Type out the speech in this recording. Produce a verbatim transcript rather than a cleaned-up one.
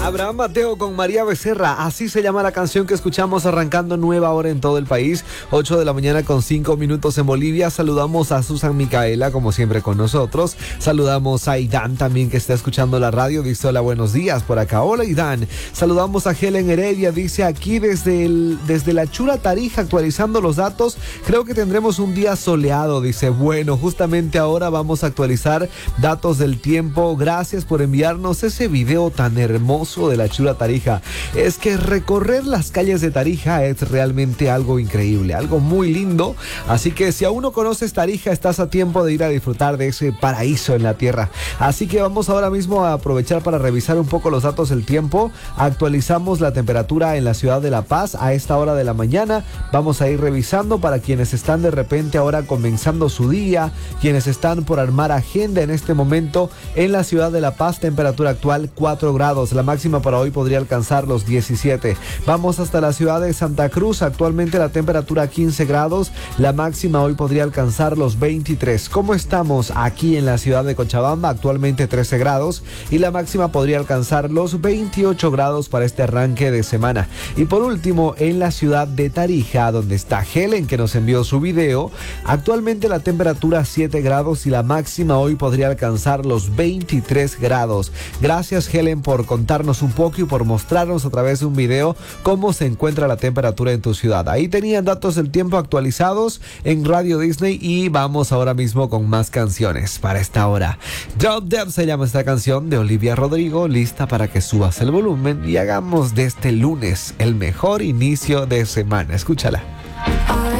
Abraham Mateo con María Becerra, así se llama la canción que escuchamos arrancando nueva hora en todo el país, ocho de la mañana con cinco minutos en Bolivia. Saludamos a Susan Micaela, como siempre con nosotros. Saludamos a Idan también, que está escuchando la radio, dice hola, buenos días por acá. Hola Idan. Saludamos a Helen Heredia, dice aquí desde, el, desde la Chula Tarija, actualizando los datos. Creo que tendremos un día soleado, dice. Bueno, justamente ahora vamos a actualizar datos del tiempo. Gracias por enviarnos ese video tan hermoso de la Chula Tarija. Es que recorrer las calles de Tarija es realmente algo increíble, algo muy lindo. Así que si aún no conoces Tarija, estás a tiempo de ir a disfrutar de ese paraíso en la tierra. Así que vamos ahora mismo a aprovechar para revisar un poco los datos del tiempo. Actualizamos la temperatura en la ciudad de La Paz a esta hora de la mañana. Vamos a ir revisando para quienes están de repente ahora comenzando su día, quienes están por armar agenda en este momento. En la ciudad de La Paz, temperatura actual cuatro grados. La máxima para hoy podría alcanzar los diecisiete. Vamos hasta la ciudad de Santa Cruz. Actualmente la temperatura quince grados. La máxima hoy podría alcanzar los veintitrés. ¿Cómo estamos aquí en la ciudad de Cochabamba? Actualmente trece grados y la máxima podría alcanzar los veintiocho grados para este arranque de semana. Y por último, en la ciudad de Tarija, donde está Helen, que nos envió su video, actualmente la temperatura siete grados y la máxima hoy podría alcanzar los veintitrés grados. Gracias Helen por contarnos un poco y por mostrarnos a través de un video cómo se encuentra la temperatura en tu ciudad. Ahí tenían datos del tiempo actualizados en Radio Disney y vamos ahora mismo con más canciones para esta hora. Drop Dead se llama esta canción de Olivia Rodrigo, lista para que subas el volumen y hagamos de este lunes el mejor inicio de semana. Escúchala.